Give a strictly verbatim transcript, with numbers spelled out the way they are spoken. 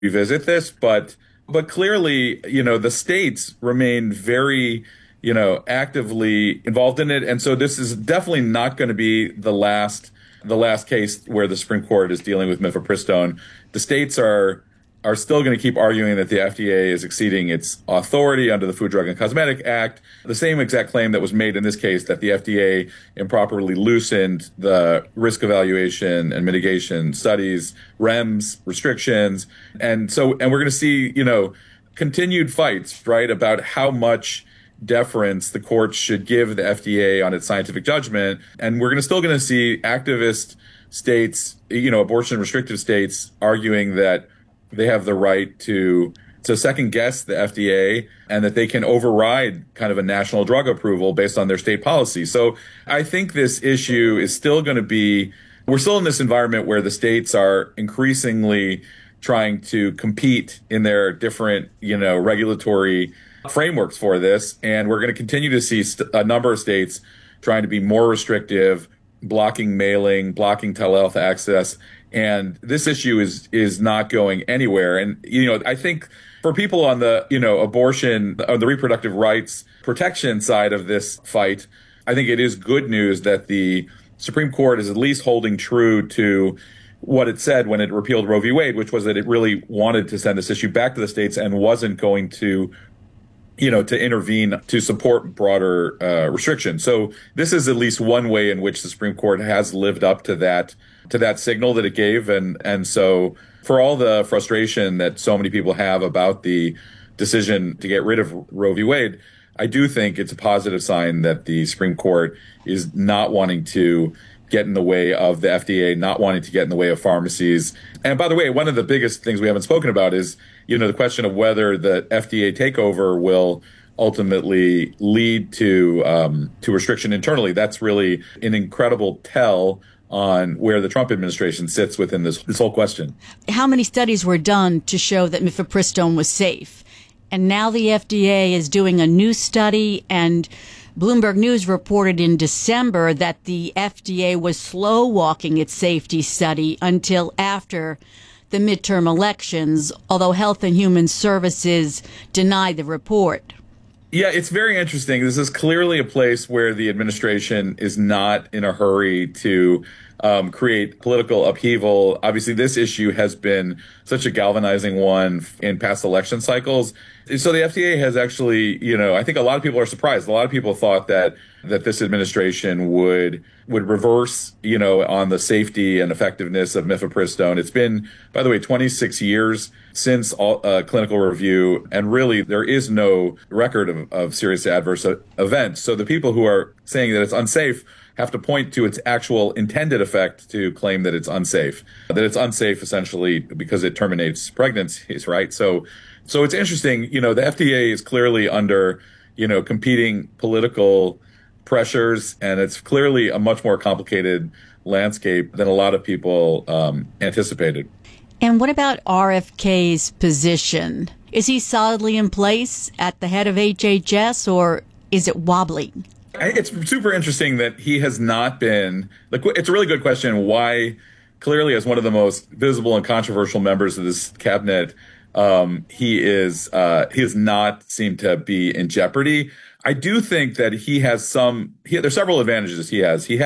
revisit this, but but clearly, you know, the states remain very, you know, actively involved in it, and so this is definitely not going to be the last the last case where the Supreme Court is dealing with mifepristone. The states are are still going to keep arguing that the F D A is exceeding its authority under the Food, Drug, and Cosmetic Act. The same exact claim that was made in this case, that the F D A improperly loosened the risk evaluation and mitigation studies, R E M S, restrictions. And so, and we're going to see, you know, continued fights, right, about how much deference the courts should give the F D A on its scientific judgment. And we're gonna, still going to see activist states, you know, abortion restrictive states arguing that they have the right to to second guess the F D A and that they can override kind of a national drug approval based on their state policy. So I think this issue is still going to be, we're still in this environment where the states are increasingly trying to compete in their different, you know, regulatory frameworks for this. And we're going to continue to see st- a number of states trying to be more restrictive, blocking mailing, blocking telehealth access. And this issue is is not going anywhere. And, you know, I think for people on the, you know, abortion, on the reproductive rights protection side of this fight, I think it is good news that the Supreme Court is at least holding true to what it said when it repealed Roe v. Wade, which was that it really wanted to send this issue back to the states and wasn't going to, you know, to intervene to support broader uh, restrictions. So this is at least one way in which the Supreme Court has lived up to that to that signal that it gave. And and so for all the frustration that so many people have about the decision to get rid of Roe v. Wade, I do think it's a positive sign that the Supreme Court is not wanting to get in the way of the F D A, not wanting to get in the way of pharmacies. And by the way, one of the biggest things we haven't spoken about is, you know, the question of whether the F D A takeover will ultimately lead to um, to restriction internally. That's really an incredible tell on where the Trump administration sits within this this whole question. How many studies were done to show that mifepristone was safe? And now the F D A is doing a new study, and Bloomberg News reported in December that the F D A was slow walking its safety study until after the midterm elections, although Health and Human Services denied the report. Yeah, it's very interesting. This is clearly a place where the administration is not in a hurry to um, create political upheaval. Obviously, this issue has been such a galvanizing one in past election cycles. So the F D A has actually, you know, I think a lot of people are surprised. A lot of people thought that that this administration would would reverse, you know, on the safety and effectiveness of mifepristone. It's been, by the way, twenty-six years since all, uh, clinical review, and really there is no record of, of serious adverse events. So the people who are saying that it's unsafe have to point to its actual intended effect to claim that it's unsafe, that it's unsafe essentially because it terminates pregnancies, right? So, so it's interesting, you know, the F D A is clearly under, you know, competing political pressures, and it's clearly a much more complicated landscape than a lot of people um, anticipated. And what about R F K's position? Is he solidly in place at the head of H H S, or is it wobbling? It's super interesting that he has not been, like, it's a really good question why, clearly as one of the most visible and controversial members of this cabinet, um, he is, uh, he has not seemed to be in jeopardy. I do think that he has some, he, there's several advantages he has. He